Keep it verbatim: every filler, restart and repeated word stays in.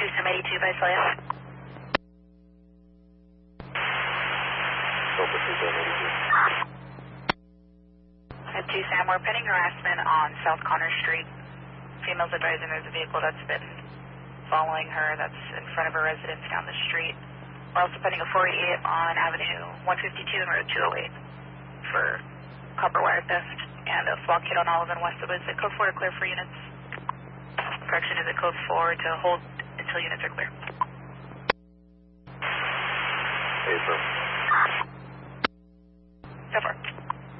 two Sam eighty-two, Visalia. Delta two Sam eighty-two. At two Sam, we're pending harassment on South Connor Street. Female's advising there's a vehicle that's been following her that's in front of her residence down the street. We're also pending a four eighty-eight on Avenue one fifty-two and Road two oh eight for copper wire theft and a flock hit on Olive and Westwood. Is it code four to clear for units? Correction, is it code four to hold until units are clear? Hey, sir. So far.